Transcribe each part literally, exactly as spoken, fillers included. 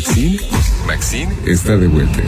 Maxine, Maxine está de vuelta.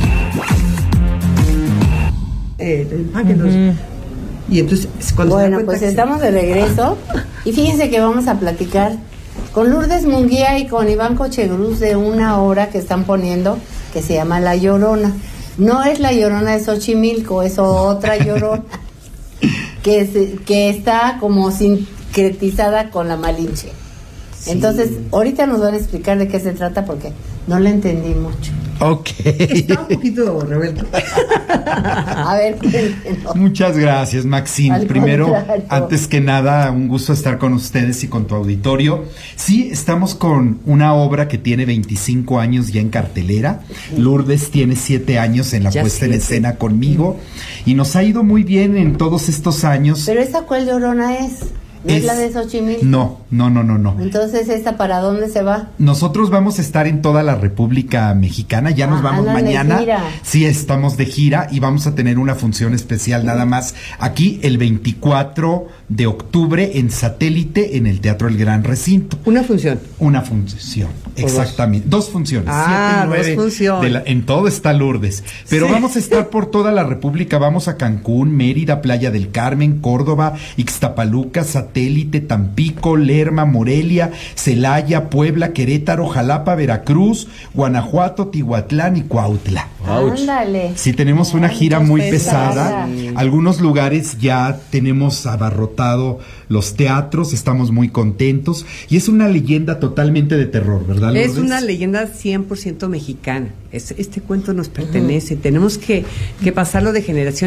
Eh, el empaque, uh-huh. Y entonces, cuando bueno, pues que... estamos de regreso. Y fíjense que vamos a platicar con Lourdes Munguía y con Iván Cochegruz de una obra que están poniendo que se llama La Llorona. No es La Llorona de Xochimilco, es otra Llorona que, es, que está como sincretizada con la Malinche. Sí. Entonces, ahorita nos van a explicar de qué se trata porque no la entendí mucho. Ok. Está un poquito revuelto. A ver, cuéntenos. Muchas gracias, Maxine. Al Primero, contrario. Antes que nada, un gusto estar con ustedes y con tu auditorio. Sí, estamos con una obra que tiene veinticinco años ya en cartelera. Sí. Lourdes tiene siete años en la ya puesta siete. en escena conmigo. Sí. Y nos ha ido muy bien en todos estos años. ¿Pero esa cuál Llorona es? ¿No es, es la de Xochimilco? No, no, no, no, no. Entonces, ¿esta para dónde se va? Nosotros vamos a estar en toda la República Mexicana, ya ah, nos vamos mañana. De gira. Sí, estamos de gira y vamos a tener una función especial nada más aquí el veinticuatro de octubre en Satélite en el Teatro El Gran Recinto. ¿Una función? Una función, exactamente. Dos, dos funciones. Ah, siete y nueve dos funciones. De la, en todo está Lourdes. Pero sí. Vamos a estar por toda la República, vamos a Cancún, Mérida, Playa del Carmen, Córdoba, Ixtapaluca, Satélite. Satélite, Tampico, Lerma, Morelia, Celaya, Puebla, Querétaro, Jalapa, Veracruz, Guanajuato, Tihuatlán y Cuautla. Ándale. Sí, tenemos una gira muy pesada. Algunos lugares ya tenemos abarrotado los teatros, estamos muy contentos. Y es una leyenda totalmente de terror, ¿verdad, Lourdes? Es una leyenda cien por ciento mexicana. Es, este cuento nos pertenece. Uh-huh. Tenemos que, que pasarlo de generación